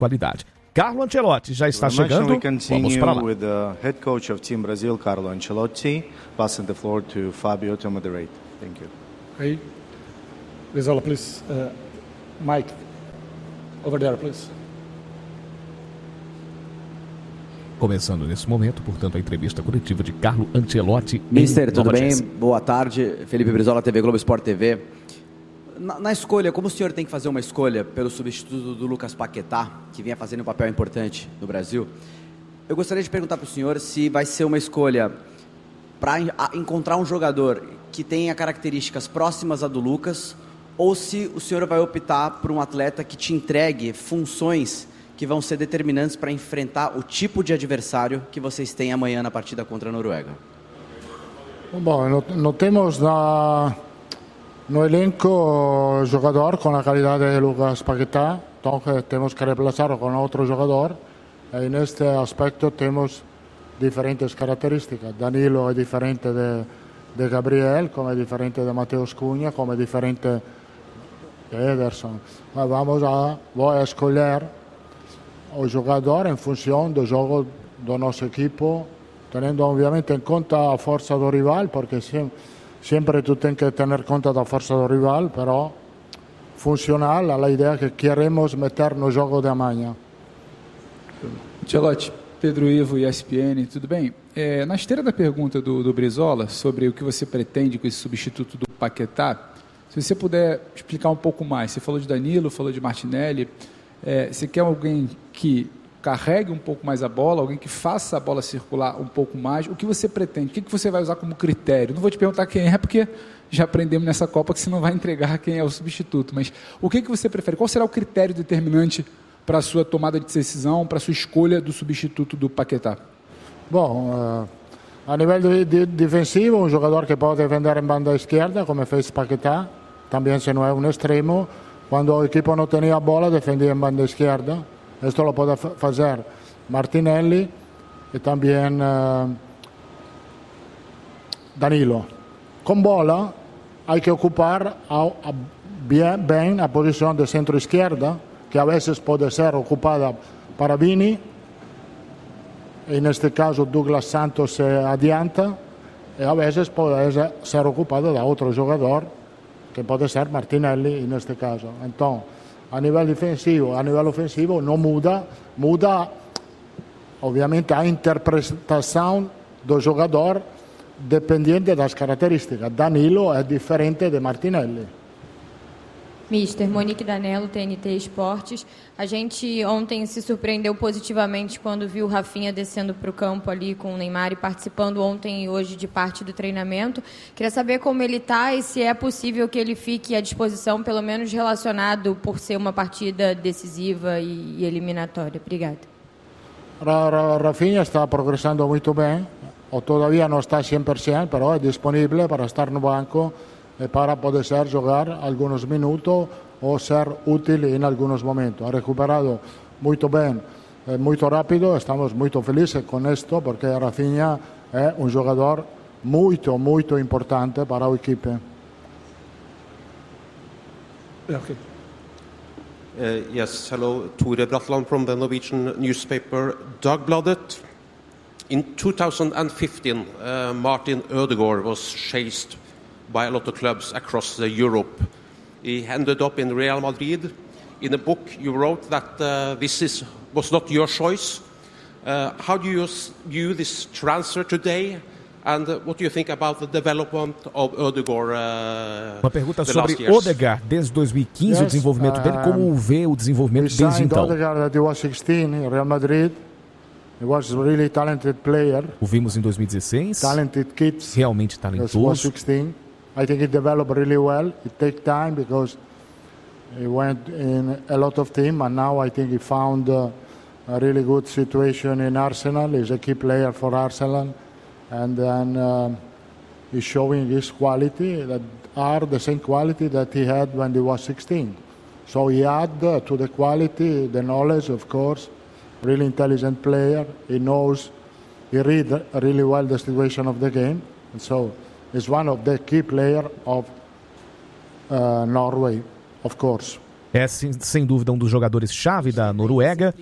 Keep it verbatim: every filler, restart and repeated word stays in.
qualidade. Carlo Ancelotti já está chegando. Vamos para lá. With the head coach of Team Brazil, Carlo Ancelotti, passing the floor to Fabio to moderate. Thank you. Hey, Brizola, please. Uh, Mike, over there, please. Começando nesse momento, portanto, a entrevista coletiva de Carlo Ancelotti. Mister, tudo bem? Boa tarde. Felipe Brizola, T V Globo Sport T V. Na, na escolha, como o senhor tem que fazer uma escolha pelo substituto do Lucas Paquetá, que vinha fazendo um papel importante no Brasil, eu gostaria de perguntar para o senhor se vai ser uma escolha para encontrar um jogador que tenha características próximas à do Lucas, ou se o senhor vai optar por um atleta que te entregue funções que vão ser determinantes para enfrentar o tipo de adversário que vocês têm amanhã na partida contra a Noruega. Bom, no, no temos na, no elenco jogador com a qualidade de Lucas Paquetá, então temos que reemplazarlo com outro jogador, e neste aspecto temos diferentes características. Danilo é diferente de, de Gabriel, como é diferente de Mateus Cunha, como é diferente de Ederson. Mas vamos a, vou a escolher o jogador em função do jogo do nosso equipo, tendo obviamente em conta a força do rival, porque sempre, sempre tu tens que ter em conta da força do rival, però funcional a ideia que queremos meter no jogo de amanhã. Ancelotti, Pedro Ivo, E S P N, tudo bem? É, na esteira da pergunta do, do Brizola sobre o que você pretende com esse substituto do Paquetá, se você puder explicar um pouco mais. Você falou de Danilo, falou de Martinelli. É, você quer alguém que carregue um pouco mais a bola, alguém que faça a bola circular um pouco mais? O que você pretende? O que você vai usar como critério? Não vou te perguntar quem é, porque já aprendemos nessa Copa que você não vai entregar quem é o substituto. Mas o que você prefere? Qual será o critério determinante para a sua tomada de decisão, para a sua escolha do substituto do Paquetá? Bom, uh, a nível de, de, defensivo, um jogador que pode defender em banda esquerda, como fez Paquetá, também se não é um extremo. Quando o equipo não tinha bola, defendia em banda esquerda. Isto lo pode fazer Martinelli e também uh, Danilo. Com bola, há que ocupar a, a, bem, bem a posição de centro-esquerda, que a vezes pode ser ocupada para Vini, e neste caso Douglas Santos se adianta, e a vezes pode ser ocupada da outro jogador, que pode ser Martinelli neste caso. Então, a nível defensivo, a nível ofensivo, não muda, muda, obviamente, a interpretação do jogador dependente das características. Danilo é diferente de Martinelli. Mister Monique Danello, T N T Esportes. A gente ontem se surpreendeu positivamente quando viu o Rafinha descendo para o campo ali com o Neymar e participando ontem e hoje de parte do treinamento. Queria saber como ele está e se é possível que ele fique à disposição, pelo menos relacionado por ser uma partida decisiva e eliminatória. Obrigada. Rafinha está progressando muito bem, ou todavía não está cem por cento, mas é disponível para estar no banco para poder ser jogar alguns minutos ou ser útil em alguns momentos. Ha recuperado muito bem, muito rápido, estamos muito felizes com isto, porque Rafinha é um jogador muito, muito importante para a equipe. Okay. Uh, yes, hello, Tore Bratland from the Norwegian newspaper Dagbladet. In two thousand fifteen, uh, Martin Ødegaard was chased by a lot of clubs across uh, Europe. He ended up in Real Madrid. In a book you wrote that uh, this is, was not your choice. Uh, how do you view this transfer today? And uh, what do you think about the development of Ødegaard? Uh, Uma pergunta sobre Ødegaard desde dois mil e quinze, yes, o desenvolvimento uh, dele, como vê o desenvolvimento desde então? Ødegaard at he was sixteen in Real Madrid. He was a really talented player. O vimos em dois mil e dezesseis. Talented kids. Realmente talentoso. He was sixteen. I think he developed really well. It takes time because he went in a lot of teams, and now I think he found uh, a really good situation in Arsenal. He's a key player for Arsenal, and then uh, he's showing his quality that are the same quality that he had when he was sixteen. So he add uh, to the quality the knowledge, of course. Really intelligent player. He knows, he reads really well the situation of the game, and so is one of the key players of uh, Norway, of course. É sem dúvida um dos jogadores-chave da Noruega.